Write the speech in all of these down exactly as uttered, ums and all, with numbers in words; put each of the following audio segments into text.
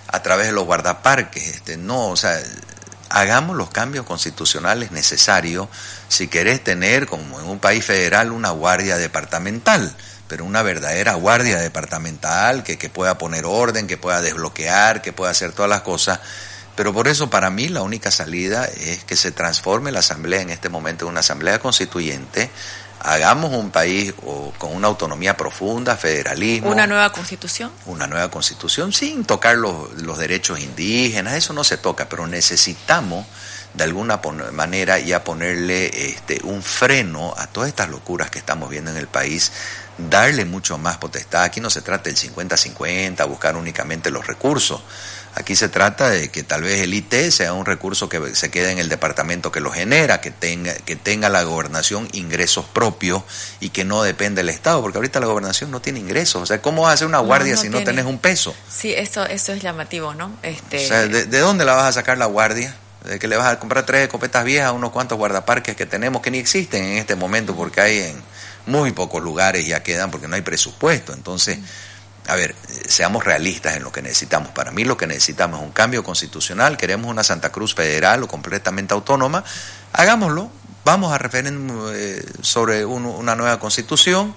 a través de los guardaparques. Este, no, o sea, hagamos los cambios constitucionales necesarios si querés tener, como en un país federal, una guardia departamental, pero una verdadera guardia departamental que, que pueda poner orden, que pueda desbloquear, que pueda hacer todas las cosas. Pero por eso, para mí, la única salida es que se transforme la Asamblea en este momento en una Asamblea Constituyente. Hagamos un país o, con una autonomía profunda, federalismo. ¿Una nueva constitución? Una nueva constitución, sin tocar los, los derechos indígenas, eso no se toca, pero necesitamos de alguna manera ya ponerle este, un freno a todas estas locuras que estamos viendo en el país, darle mucho más potestad. Aquí no se trata del cincuenta cincuenta, buscar únicamente los recursos. Aquí se trata de que tal vez el I T sea un recurso que se quede en el departamento que lo genera, que tenga, que tenga la gobernación ingresos propios y que no depende del Estado, porque ahorita la gobernación no tiene ingresos. O sea, ¿cómo vas a hacer una guardia no, no si tiene. no tenés un peso? Sí, eso, eso es llamativo, ¿no? Este... O sea, ¿de, ¿de dónde la vas a sacar la guardia? ¿De que le vas a comprar tres escopetas viejas a unos cuantos guardaparques que tenemos que ni existen en este momento porque hay en muy pocos lugares, ya quedan porque no hay presupuesto? Entonces... A ver, seamos realistas en lo que necesitamos. Para mí lo que necesitamos es un cambio constitucional. Queremos una Santa Cruz federal o completamente autónoma. Hagámoslo. Vamos a referéndum eh, sobre un, una nueva constitución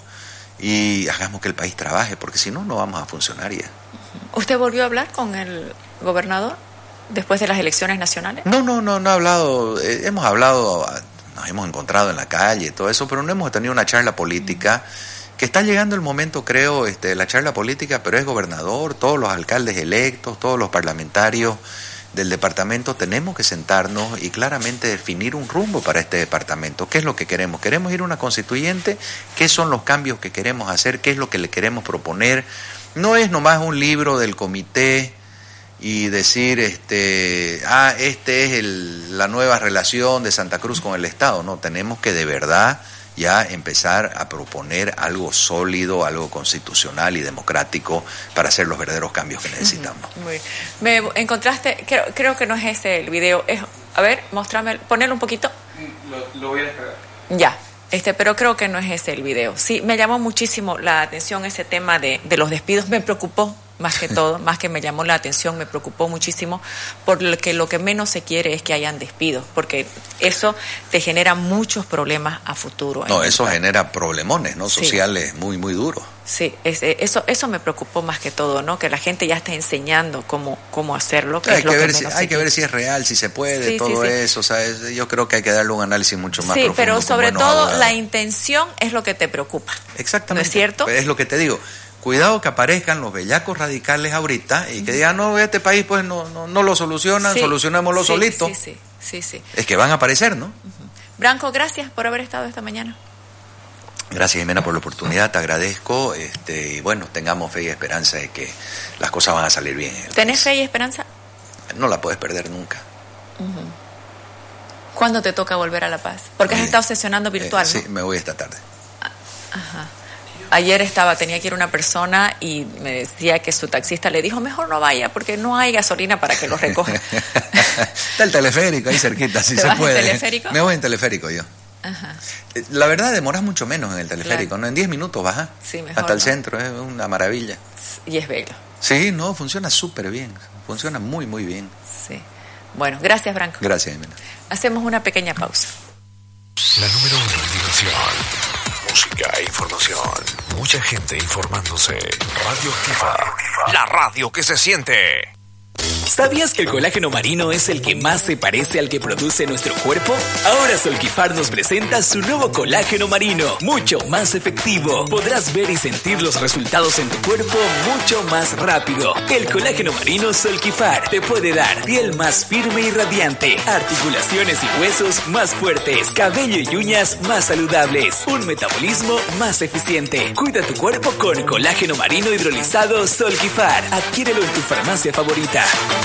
y hagamos que el país trabaje, porque si no, no vamos a funcionar ya. ¿Usted volvió a hablar con el gobernador después de las elecciones nacionales? No, no, no, no he hablado. Eh, hemos hablado, nos hemos encontrado en la calle y todo eso, pero no hemos tenido una charla política. Uh-huh. Que está llegando el momento, creo, este, la charla política, pero es gobernador, todos los alcaldes electos, todos los parlamentarios del departamento, tenemos que sentarnos y claramente definir un rumbo para este departamento. ¿Qué es lo que queremos? ¿Queremos ir a una constituyente? ¿Qué son los cambios que queremos hacer? ¿Qué es lo que le queremos proponer? No es nomás un libro del comité y decir, este, ah, este es el, la nueva relación de Santa Cruz con el Estado. No, tenemos que de verdad ya empezar a proponer algo sólido, algo constitucional y democrático para hacer los verdaderos cambios que necesitamos. Muy bien. Me encontraste, creo, creo que no es ese el video, es, a ver, mostrame, ponelo un poquito. Lo, lo voy a descargar. Ya, este, pero creo que no es ese el video. Sí, me llamó muchísimo la atención ese tema de, de los despidos, me preocupó. Más que todo, más que me llamó la atención, me preocupó muchísimo, porque lo que menos se quiere es que hayan despidos, porque eso te genera muchos problemas a futuro. No, eso genera problemones, ¿no? Sí. Sociales muy, muy duros. Sí, es, eso eso me preocupó más que todo, ¿no? Que la gente ya está enseñando cómo cómo hacerlo. Que hay es lo que, que ver si, hay que ver si es real, si se puede, sí, todo sí, sí. eso. O sea, es, yo creo que hay que darle un análisis mucho más sí, profundo. Sí, pero sobre todo abogados. La intención es lo que te preocupa. Exactamente. ¿No es cierto? Es lo que te digo. Cuidado que aparezcan los bellacos radicales ahorita y que digan, no, este país pues no no, no lo solucionan, sí, solucionémoslo sí, solito. Sí, sí, sí, sí. Es que van a aparecer, ¿no? Uh-huh. Branco, gracias por haber estado esta mañana. Gracias, Jimena, por la oportunidad, te agradezco. Este, y bueno, tengamos fe y esperanza de que las cosas van a salir bien. ¿Tenés fe y esperanza? No la puedes perder nunca. Uh-huh. ¿Cuándo te toca volver a La Paz? Porque has eh, estado sesionando virtual, eh, ¿no? Sí, me voy esta tarde. Ajá. Ayer estaba, tenía que ir una persona y me decía que su taxista le dijo, mejor no vaya porque no hay gasolina para que lo recoja. Está el teleférico ahí cerquita, si ¿Te se vas puede. en teleférico? Me voy en teleférico yo. Ajá. La verdad, demoras mucho menos en el teleférico, Claro. ¿no? En diez minutos baja. Sí, mejor, hasta el ¿no? centro, es una maravilla. Y es bello. Sí, no, funciona súper bien. Funciona muy, muy bien. Sí. Bueno, gracias, Branco. Gracias, Jimena. Hacemos una pequeña pausa. La número uno en diversión, música e información. Mucha gente informándose. Radio Activa, la radio que se siente. ¿Sabías que el colágeno marino es el que más se parece al que produce nuestro cuerpo? Ahora Solquifar nos presenta su nuevo colágeno marino, mucho más efectivo. Podrás ver y sentir los resultados en tu cuerpo mucho más rápido. El colágeno marino Solquifar te puede dar piel más firme y radiante, articulaciones y huesos más fuertes, cabello y uñas más saludables, un metabolismo más eficiente. Cuida tu cuerpo con colágeno marino hidrolizado Solquifar. Adquiérelo en tu farmacia favorita.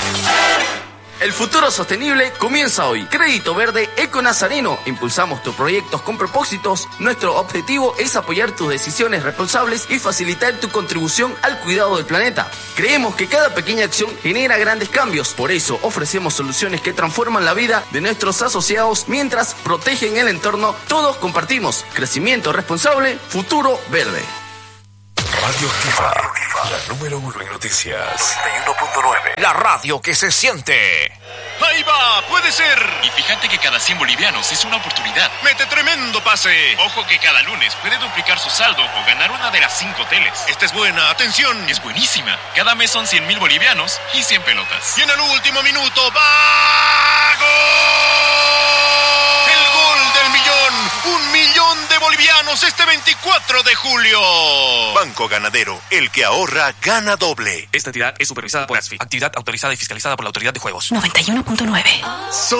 El futuro sostenible comienza hoy. Crédito Verde Eco Nazareno. Impulsamos tus proyectos con propósitos. Nuestro objetivo es apoyar tus decisiones responsables y facilitar tu contribución al cuidado del planeta. Creemos que cada pequeña acción genera grandes cambios. Por eso ofrecemos soluciones que transforman la vida de nuestros asociados mientras protegen el entorno. Todos compartimos. Crecimiento responsable, futuro verde. Radio Activa, la número uno en noticias. noventa y uno punto nueve. La radio que se siente. ¡Ahí va! ¡Puede ser! Y fíjate que cada cien bolivianos es una oportunidad. ¡Mete tremendo pase! Ojo que cada lunes puede duplicar su saldo o ganar una de las cinco teles. Esta es buena, atención. Es buenísima. Cada mes son cien mil bolivianos y cien pelotas. Y en el último minuto, ¡va! ¡Gol! ¡El gol del millón! ¡Un millón de bolivianos este veinticuatro de julio! Banco Ganadero, el que ahorra, gana doble. Esta entidad es supervisada por ASFI, actividad autorizada y fiscalizada por la Autoridad de Juegos. noventa y uno punto nueve.